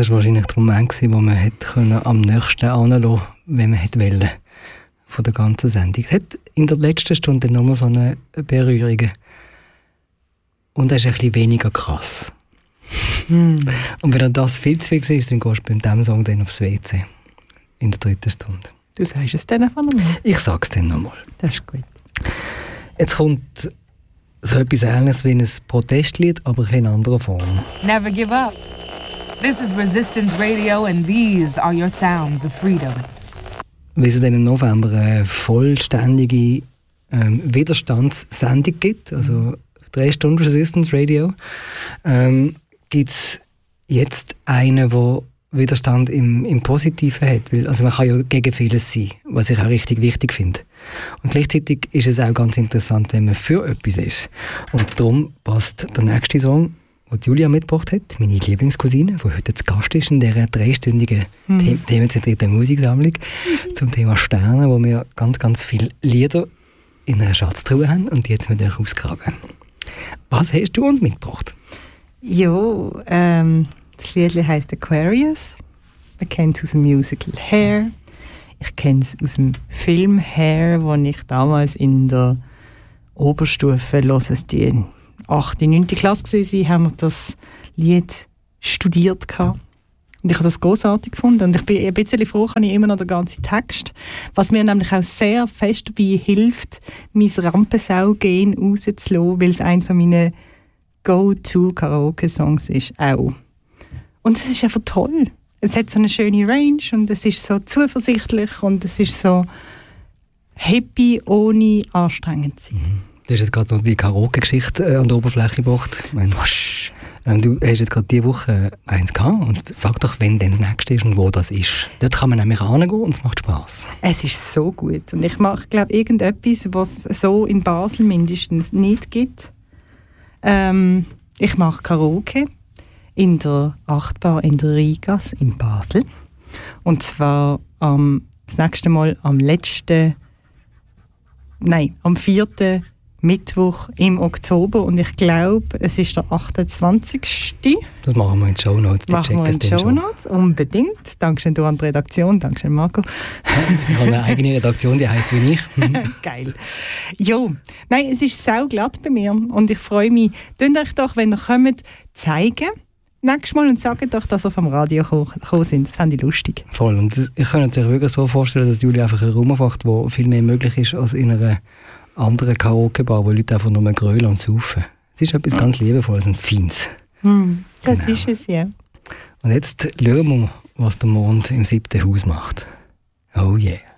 das war wahrscheinlich der Moment, wo man hätte am nächsten anlassen, wenn man hätte wollen, von der ganzen Sendung. Es hat in der letzten Stunde nochmal so eine Berührung. Und das ist ein bisschen weniger krass. Und wenn das viel zu viel ist, dann gehst du beim diesem Song dann aufs WC. In der 3. Stunde. Du sagst es dann einfach nochmal? Ich sage es dann nochmal. Das ist gut. Jetzt kommt so etwas Ähnliches wie ein Protestlied, aber in anderer Form. Never give up. This is Resistance Radio and these are your sounds of freedom. Wie es dann im November eine vollständige Widerstandssendung gibt, also 3 Stunden Resistance Radio, gibt es jetzt einen, der Widerstand im Positiven hat. Weil, also man kann ja gegen vieles sein, was ich auch richtig wichtig finde. Und gleichzeitig ist es auch ganz interessant, wenn man für etwas ist. Und darum passt der nächste Song, den Julia mitgebracht hat, meine Lieblingscousine, die heute zu Gast ist in dieser 3-stündigen themenzentrierten Musiksammlung zum Thema Sterne, wo wir ganz, ganz viele Lieder in einer Schatztruhe haben und die jetzt mit euch ausgraben. Was hast du uns mitgebracht? Ja, das Lied heisst Aquarius. Man kennt es aus dem Musical Hair. Ich kenne es aus dem Film Hair, wo ich damals in der Oberstufe, los es die 8., 9. Klasse war, haben wir das Lied studiert. Und ich habe das großartig gefunden. Und ich bin ein bisschen froh, habe ich immer noch den ganzen Text. Was mir nämlich auch sehr fest dabei hilft, mein Rampensau-Gen rauszulassen, weil es einer meiner Go-To-Karaoke-Songs ist auch. Und es ist einfach toll. Es hat so eine schöne Range und es ist so zuversichtlich und es ist so happy, ohne anstrengend zu sein. Du hast jetzt gerade noch die Karaoke-Geschichte an der Oberfläche gebracht. Du hast jetzt gerade diese Woche eins gehabt und sag doch, wenn denn das nächste ist und wo das ist. Dort kann man nämlich hingehen und es macht Spass. Es ist so gut und ich mache, glaube ich, irgendetwas, was es so in Basel mindestens nicht gibt. Ich mache Karaoke in der Achtbar in der Rheingasse in Basel. Und zwar das nächste Mal am 4. Mittwoch im Oktober. Und ich glaube, es ist der 28. Das machen wir in den Shownotes. Machen wir in den Shownotes, unbedingt. Dankeschön du an die Redaktion, Dankeschön Marco. Ich habe eine eigene Redaktion, die heisst wie ich. Geil. Jo, nein, es ist sauglatt bei mir und ich freue mich. Tönt euch doch, wenn ihr kommt, zeigen. Nächstes Mal und sagt doch, dass ihr vom Radio gekommen sind. Das fände ich lustig. Voll. Und ich kann mir wirklich so vorstellen, dass Julia einfach einen Raum macht, wo viel mehr möglich ist als in einer anderen Karaoke-Bar, wo Leute einfach nur grölen und saufen. Es ist etwas ganz Liebevolles und Feines. Das ist es, ja. Und jetzt schauen wir, was der Mond im 7. Haus macht. Oh yeah.